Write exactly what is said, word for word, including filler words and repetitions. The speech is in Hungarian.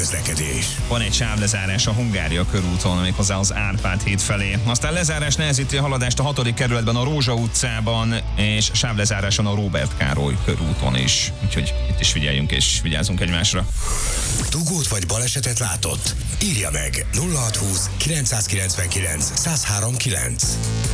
közlekedés. Van egy sávlezárás a Hungária körúton, méghozzá az Árpád híd felé. Aztán lezárás nehezíti a haladást a hatodik kerületben, a Rózsa utcában, és sávlezáráson a Róbert Károly körúton is. Úgyhogy itt is figyeljünk és vigyázzunk egymásra. Dugót vagy balesetet látott? Írja meg nulla hat húsz kilencszázkilencvenkilenc száz három kilenc.